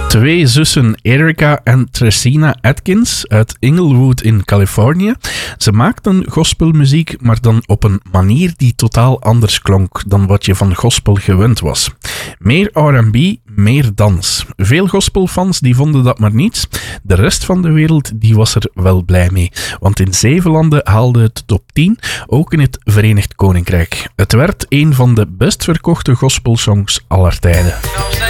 Twee zussen Erica en Tresina Atkins uit Inglewood in Californië. Ze maakten gospelmuziek, maar dan op een manier die totaal anders klonk dan wat je van gospel gewend was. Meer R&B, meer dans. Veel gospelfans die vonden dat maar niets. De rest van de wereld die was er wel blij mee. Want in 7 landen haalde het top 10, ook in het Verenigd Koninkrijk. Het werd een van de best verkochte gospelsongs aller tijden.